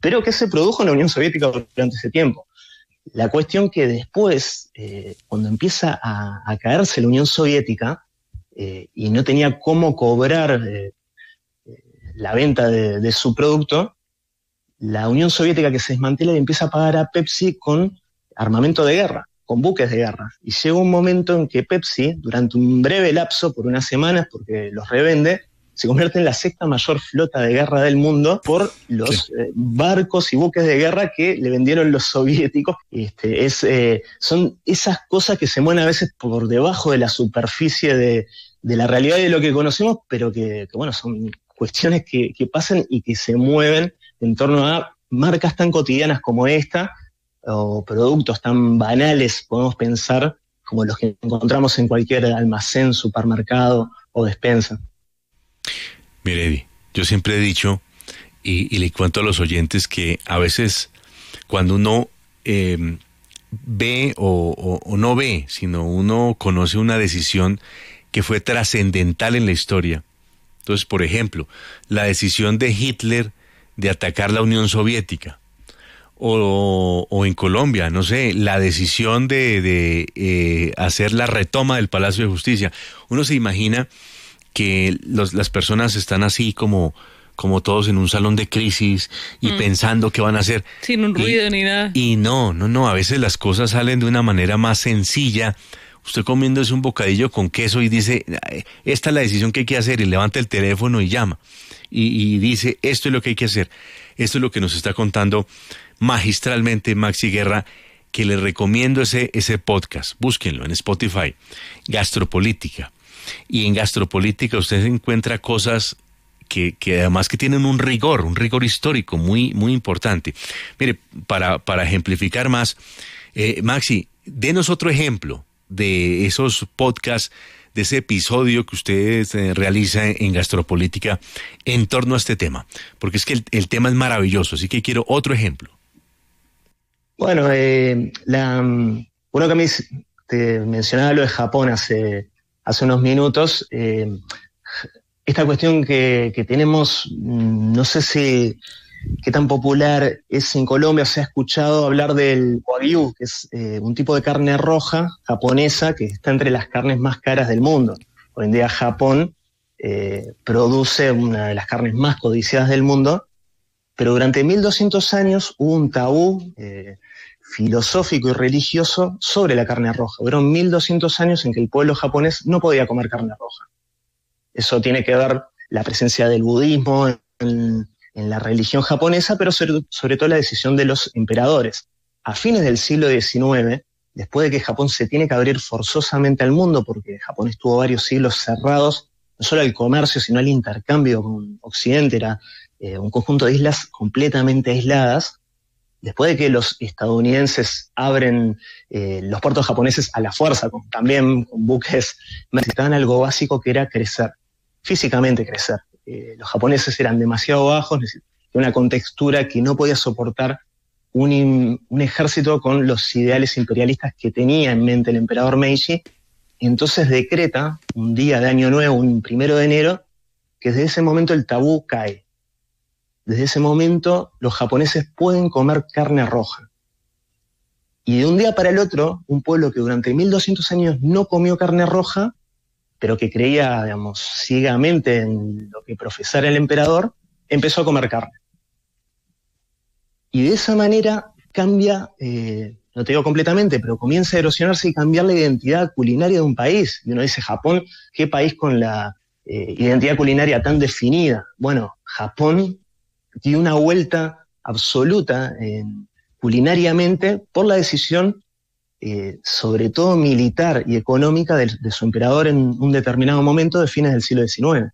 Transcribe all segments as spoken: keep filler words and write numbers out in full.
pero que se produjo en la Unión Soviética durante ese tiempo. La cuestión que después, eh, cuando empieza a, a caerse la Unión Soviética eh, y no tenía cómo cobrar eh, la venta de, de su producto, la Unión Soviética que se desmantela y empieza a pagar a Pepsi con armamento de guerra, con buques de guerra. Y llega un momento en que Pepsi, durante un breve lapso, por unas semanas, porque los revende, se convierte en la sexta mayor flota de guerra del mundo por los sí. eh, barcos y buques de guerra que le vendieron los soviéticos. Este, es, eh, son esas cosas que se mueven a veces por debajo de la superficie de, de la realidad de lo que conocemos, pero que, que bueno, son cuestiones que, que pasan y que se mueven en torno a marcas tan cotidianas como esta, o productos tan banales, podemos pensar, como los que encontramos en cualquier almacén, supermercado o despensa. Mire, Eddie, yo siempre he dicho, y, y le cuento a los oyentes, que a veces cuando uno eh, ve o, o, o no ve, sino uno conoce una decisión que fue trascendental en la historia. Entonces, por ejemplo, la decisión de Hitler de atacar la Unión Soviética, o, o en Colombia, no sé, la decisión de, de eh, hacer la retoma del Palacio de Justicia. Uno se imagina que los, las personas están así como, como todos en un salón de crisis y mm. pensando qué van a hacer. Sin un ruido y, ni nada. Y no, no, no, a veces las cosas salen de una manera más sencilla. Usted comiéndose un bocadillo con queso y dice, esta es la decisión que hay que hacer, y levanta el teléfono y llama. Y, y dice, esto es lo que hay que hacer. Esto es lo que nos está contando magistralmente Maxi Guerra, que les recomiendo ese, ese podcast. Búsquenlo en Spotify, Gastropolítica. Y en Gastropolítica usted encuentra cosas que, que además que tienen un rigor, un rigor histórico muy, muy importante. Mire, para, para ejemplificar más, eh, Maxi, denos otro ejemplo de esos podcasts, de ese episodio que usted eh, realiza en Gastropolítica en torno a este tema, porque es que el, el tema es maravilloso, así que quiero otro ejemplo. Bueno, eh, la, uno que me te mencionaba lo de Japón hace, hace unos minutos, eh, esta cuestión que, que tenemos, no sé si qué tan popular es en Colombia, se ha escuchado hablar del Wagyu, que es eh, un tipo de carne roja japonesa que está entre las carnes más caras del mundo. Hoy en día Japón eh, produce una de las carnes más codiciadas del mundo, pero durante mil doscientos años hubo un tabú eh, filosófico y religioso sobre la carne roja. Fueron mil doscientos años en que el pueblo japonés no podía comer carne roja. Eso tiene que ver la presencia del budismo en, en la religión japonesa, pero sobre, sobre todo la decisión de los emperadores. A fines del siglo diecinueve, después de que Japón se tiene que abrir forzosamente al mundo, porque Japón estuvo varios siglos cerrados, no solo al comercio, sino al intercambio con Occidente, era eh, un conjunto de islas completamente aisladas. Después de que los estadounidenses abren eh, los puertos japoneses a la fuerza, con, también con buques, necesitaban algo básico que era crecer, físicamente crecer. Eh, los japoneses eran demasiado bajos, una contextura que no podía soportar un, un ejército con los ideales imperialistas que tenía en mente el emperador Meiji. Entonces decreta un día de Año Nuevo, un primero de enero, que desde ese momento el tabú cae. Desde ese momento los japoneses pueden comer carne roja. Y de un día para el otro, un pueblo que durante mil doscientos años no comió carne roja, pero que creía, digamos, ciegamente en lo que profesara el emperador, empezó a comer carne. Y de esa manera cambia, eh, no te digo completamente, pero comienza a erosionarse y cambiar la identidad culinaria de un país. Y uno dice, Japón, ¿qué país con la eh, identidad culinaria tan definida? Bueno, Japón dio una vuelta absoluta eh, culinariamente por la decisión Eh, sobre todo militar y económica de, de su emperador en un determinado momento de fines del siglo diecinueve.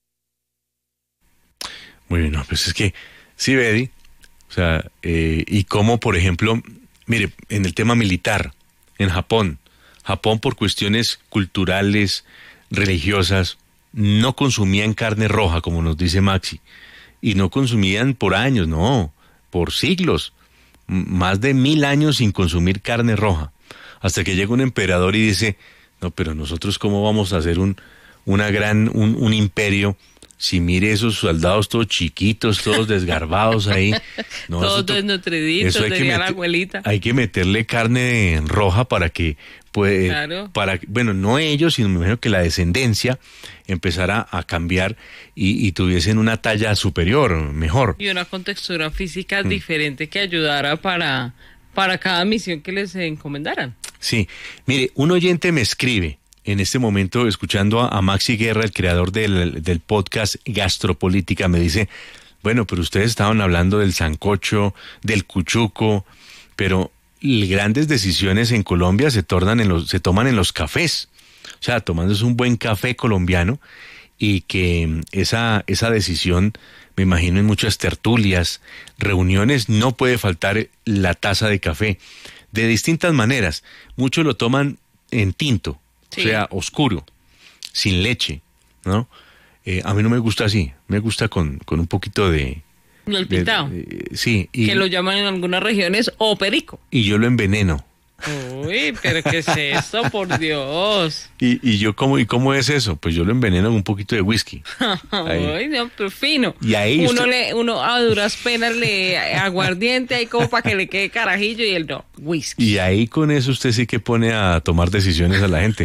Muy bien, no, pues es que, sí, Eddie, o sea, eh, y como, por ejemplo, mire, en el tema militar, en Japón, Japón por cuestiones culturales, religiosas, no consumían carne roja, como nos dice Maxi, y no consumían por años, no, por siglos, m- más de mil años sin consumir carne roja. Hasta que llega un emperador y dice, no, pero nosotros cómo vamos a hacer un, una gran, un, un imperio Si mire esos soldados todos chiquitos, todos desgarbados ahí. No, todos to- desnutriditos, eso hay que diría la meter- abuelita. Hay que meterle carne roja para que, pues, Claro. para, bueno, no ellos, sino me imagino que la descendencia empezara a cambiar y, y tuviesen una talla superior, mejor. Y una contextura física diferente que ayudara para, para cada misión que les encomendaran. Sí, mire, un oyente me escribe en este momento, escuchando a, a Maxi Guerra, el creador del, del podcast Gastropolítica, me dice, bueno, pero ustedes estaban hablando del sancocho, del cuchuco, pero l- grandes decisiones en Colombia se tornan en los, se toman en los cafés. O sea, tomándose un buen café colombiano y que mm, esa, esa decisión, me imagino en muchas tertulias, reuniones, no puede faltar la taza de café. De distintas maneras. Muchos lo toman en tinto, Sí. o sea, oscuro, sin leche, ¿no? Eh, a mí no me gusta así, me gusta con, con un poquito de... El de- pintado, de- sí, y, que lo llaman en algunas regiones o perico. y yo lo enveneno. Uy, pero ¿qué es esto? Por Dios. Y, y yo, ¿cómo, ¿y cómo es eso? Pues yo lo enveneno con un poquito de whisky. Ay, no, pero fino. Y ahí uno usted- le, uno a duras penas le aguardiente ahí como para que le quede carajillo y él no, whisky. Y ahí con eso usted sí que pone a tomar decisiones a la gente.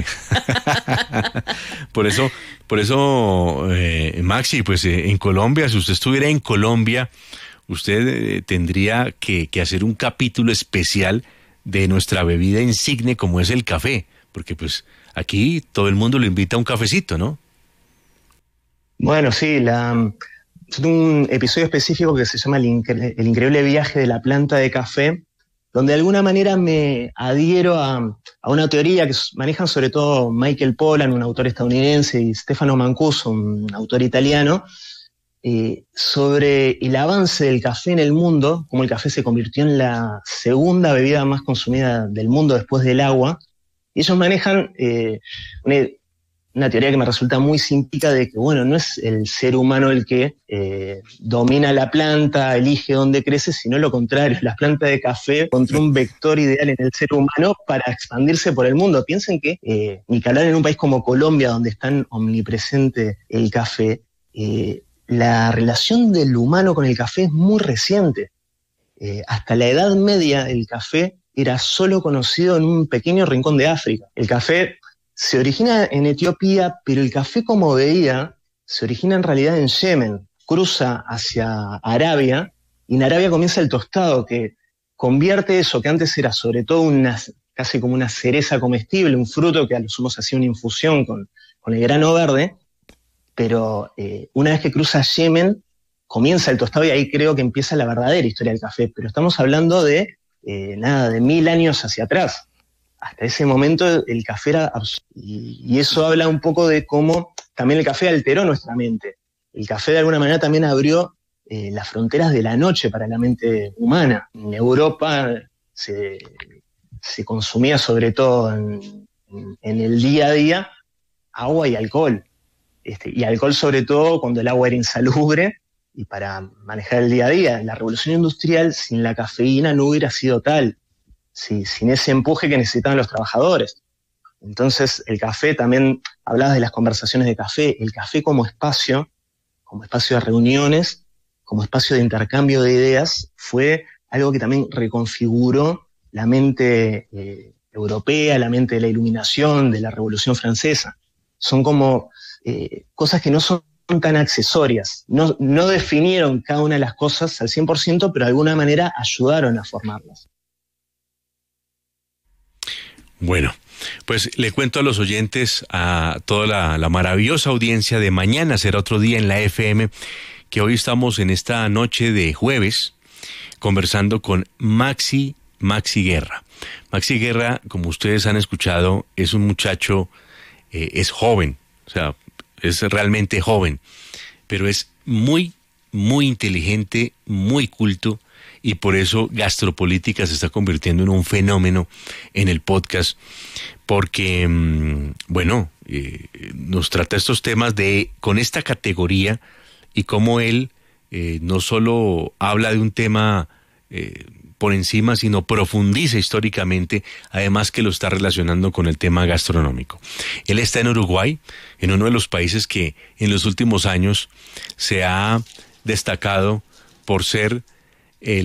Por eso, por eso, eh, Maxi, pues eh, en Colombia, si usted estuviera en Colombia, usted eh, tendría que, que hacer un capítulo especial de nuestra bebida insigne como es el café, porque pues aquí todo el mundo lo invita a un cafecito, ¿no? Bueno, sí, la, yo tengo un episodio específico que se llama El, Incre- El increíble viaje de la planta de café, donde de alguna manera me adhiero a, a una teoría que s- manejan sobre todo Michael Pollan, un autor estadounidense, y Stefano Mancuso, un autor italiano, eh, sobre el avance del café en el mundo, cómo el café se convirtió en la segunda bebida más consumida del mundo después del agua. Y ellos manejan eh, una, una teoría que me resulta muy simpática de que, bueno, no es el ser humano el que eh, domina la planta, elige dónde crece, sino lo contrario, la planta de café encontró un vector ideal en el ser humano para expandirse por el mundo. Piensen que, eh, ni que hablar en un país como Colombia, donde es tan omnipresente el café, eh, la relación del humano con el café es muy reciente. Eh, hasta la Edad Media el café era solo conocido en un pequeño rincón de África. El café se origina en Etiopía, pero el café como bebida se origina en realidad en Yemen, cruza hacia Arabia, y en Arabia comienza el tostado, que convierte eso que antes era sobre todo una, casi como una cereza comestible, un fruto que a lo sumo se hacía una infusión con, con el grano verde, pero eh, una vez que cruza Yemen, comienza el tostado y ahí creo que empieza la verdadera historia del café, pero estamos hablando de, eh, nada, de mil años hacia atrás. Hasta ese momento el café era abs- y, y eso habla un poco de cómo también el café alteró nuestra mente. El café de alguna manera también abrió eh, las fronteras de la noche para la mente humana. En Europa se, se consumía sobre todo en, en, en el día a día agua y alcohol. Este, y alcohol sobre todo cuando el agua era insalubre y para manejar el día a día. La revolución industrial sin la cafeína no hubiera sido tal, sí, sin ese empuje que necesitaban los trabajadores. Entonces el café, también hablabas de las conversaciones de café, el café como espacio, como espacio de reuniones, como espacio de intercambio de ideas, fue algo que también reconfiguró la mente eh, europea, la mente de la Iluminación, de la Revolución Francesa. Son como eh, cosas que no son tan accesorias, no, no definieron cada una de las cosas al cien por ciento, pero de alguna manera ayudaron a formarlas. Bueno, pues le cuento a los oyentes, a toda la, la maravillosa audiencia de Mañana Será Otro Día en la F M, que hoy estamos en esta noche de jueves conversando con Maxi, Maxi Guerra. Maxi Guerra, como ustedes han escuchado, es un muchacho, eh, es joven, o sea, es realmente joven, pero es muy, muy inteligente, muy culto, y por eso Gastropolítica se está convirtiendo en un fenómeno en el podcast, porque, bueno, eh, nos trata estos temas de con esta categoría y cómo él eh, no solo habla de un tema eh, por encima, sino profundiza históricamente, además que lo está relacionando con el tema gastronómico. Él está en Uruguay, en uno de los países que en los últimos años se ha destacado por ser